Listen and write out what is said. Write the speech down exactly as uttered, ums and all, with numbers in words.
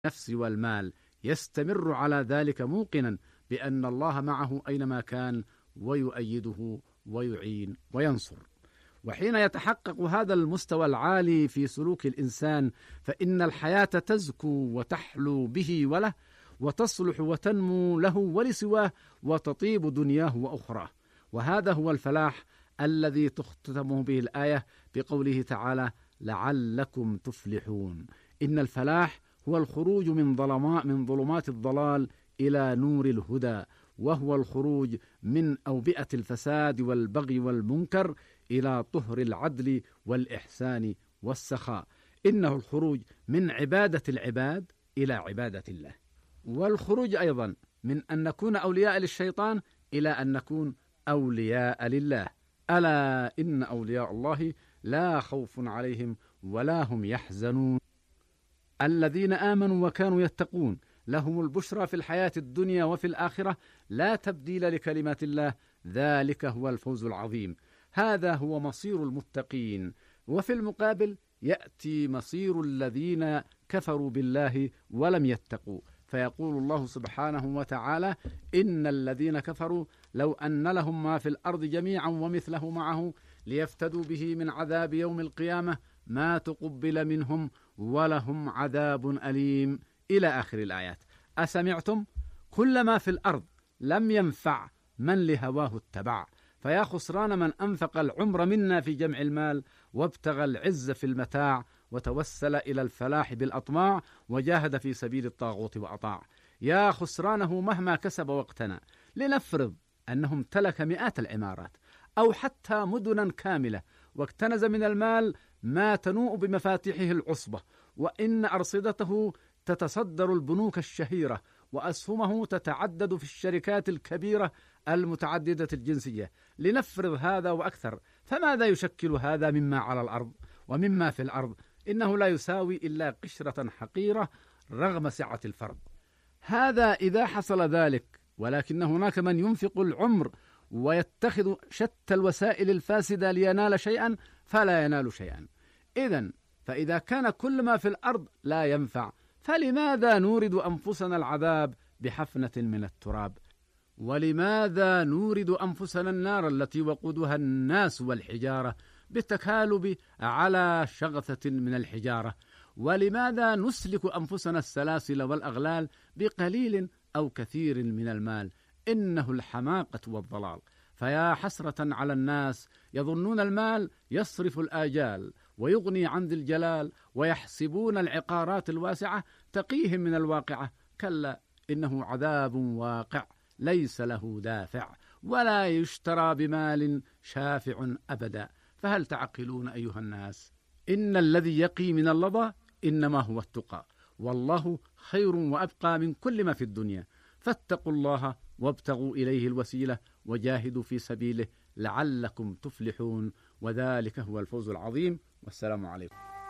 النفس والمال، يستمر على ذلك موقنا بأن الله معه أينما كان ويؤيده ويعين وينصر. وحين يتحقق هذا المستوى العالي في سلوك الإنسان فإن الحياة تزكو وتحلو به وله، وتصلح وتنمو له ولسواه، وتطيب دنياه وأخراه. وهذا هو الفلاح الذي تختتم به الآية بقوله تعالى: لعلكم تفلحون. إن الفلاح هو الخروج من ظلمات من ظلمات الضلال إلى نور الهدى، وهو الخروج من أوبئة الفساد والبغي والمنكر إلى طهر العدل والإحسان والسخاء. إنه الخروج من عبادة العباد إلى عبادة الله، والخروج أيضا من أن نكون أولياء للشيطان إلى أن نكون أولياء لله. ألا إن أولياء الله لا خوف عليهم ولا هم يحزنون الذين آمنوا وكانوا يتقون لهم البشرى في الحياة الدنيا وفي الآخرة، لا تبديل لكلمات الله، ذلك هو الفوز العظيم. هذا هو مصير المتقين. وفي المقابل يأتي مصير الذين كفروا بالله ولم يتقوا، فيقول الله سبحانه وتعالى: إن الذين كفروا لو أن لهم ما في الأرض جميعا ومثله معه ليفتدوا به من عذاب يوم القيامة ما تقبل منهم ولهم عذاب أليم، إلى آخر الآيات. أسمعتم؟ كل ما في الأرض لم ينفع من لهواه اتبع، فيا خسران من أنفق العمر منا في جمع المال وابتغى العز في المتاع وتوسل إلى الفلاح بالأطماع وجاهد في سبيل الطاغوت وأطاع. يا خسرانه مهما كسب واقتنى. لنفرض أنه امتلك مئات العمارات أو حتى مدنا كاملة واكتنز من المال ما تنوء بمفاتيحه العصبة، وإن أرصدته تتصدر البنوك الشهيرة، وأسهمه تتعدد في الشركات الكبيرة المتعددة الجنسية. لنفرض هذا وأكثر، فماذا يشكل هذا مما على الأرض ومما في الأرض؟ إنه لا يساوي إلا قشرة حقيرة رغم سعة الفرد. هذا إذا حصل ذلك، ولكن هناك من ينفق العمر ويتخذ شتى الوسائل الفاسدة لينال شيئا فلا ينال شيئا. إذن فإذا كان كل ما في الأرض لا ينفع، فلماذا نورد أنفسنا العذاب بحفنة من التراب؟ ولماذا نورد أنفسنا النار التي وقودها الناس والحجارة بالتكالب على شغثة من الحجارة؟ ولماذا نسلك أنفسنا السلاسل والأغلال بقليل أو كثير من المال؟ إنه الحماقة والضلال. فيا حسرة على الناس يظنون المال يصرف الآجال ويغني عن ذي الجلال، ويحسبون العقارات الواسعة تقيهم من الواقعة. كلا، إنه عذاب واقع ليس له دافع، ولا يشترى بمال شافع أبدا. فهل تعقلون أيها الناس؟ إن الذي يقي من اللظى إنما هو التقى، والله خير وأبقى من كل ما في الدنيا. فاتقوا الله وابتغوا إليه الوسيلة وجاهدوا في سبيله لعلكم تفلحون، وذلك هو الفوز العظيم. والسلام عليكم.